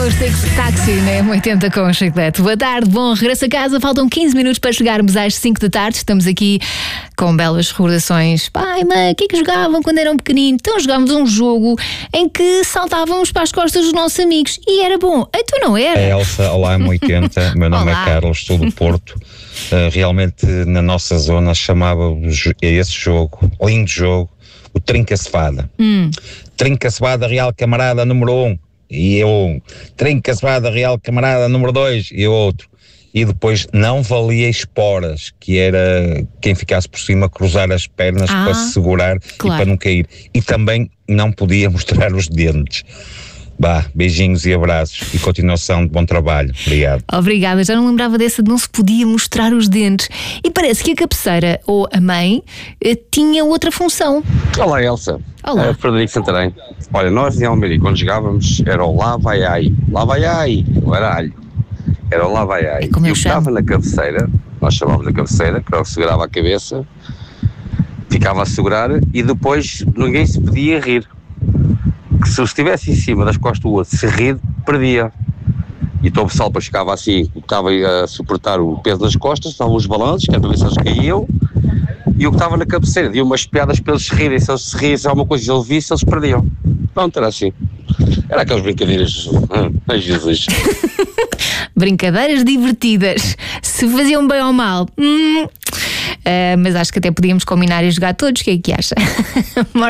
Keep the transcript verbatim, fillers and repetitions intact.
os táxi, né? oitenta com o Chiclete. Boa tarde, bom regresso a casa. Faltam quinze minutos para chegarmos às cinco da tarde. Estamos aqui com belas recordações. Pai, mãe, o que é que jogavam quando eram pequeninos? Então jogávamos um jogo em que saltávamos para as costas dos nossos amigos. E era bom. Então não era? É Elsa, olá, M oitenta. Meu nome Olá. é Carlos, sou do Porto. Uh, realmente na nossa zona chamava esse jogo, lindo jogo, o Trinca-Cevada. Hum. Trinca-Cevada Real Camarada número um, e eu um. Trinca-Cevada Real Camarada número dois, e outro. E depois não valia esporas, que era quem ficasse por cima cruzar as pernas Ah, para se segurar, claro. e para não cair. E também não podia mostrar os dentes. Bah, beijinhos e abraços e continuação de bom trabalho. Obrigado. Obrigada, já não lembrava dessa de não se podia mostrar os dentes. E parece que a cabeceira ou a mãe eh, tinha outra função. Olá, Elsa. Olá. É Frederico Santarém. Olha, nós em Almeri, quando jogávamos, era o lá vai ai. Lá vai ai. Não era alho. Era o lá vai ai. É como e eu o que chamo. estava na cabeceira, nós chamávamos a cabeceira, que era o que segurava a cabeça, ficava a segurar e depois ninguém se podia rir. Que se eu estivesse em cima das costas do outro, se rir, perdia. E então o pessoal depois ficava assim, estava a suportar o peso das costas, estavam os balanços, que era para ver se eles caíam, e o que estava na cabeceira, deu umas piadas para eles se rirem, se eles se rissem alguma coisa, se eles vissem, eles perdiam. Pronto, era assim. Era aquelas brincadeiras, ai Jesus. Brincadeiras divertidas. Se faziam bem ou mal. Hum, eh, mas acho que até podíamos combinar e jogar todos. O que é que acha?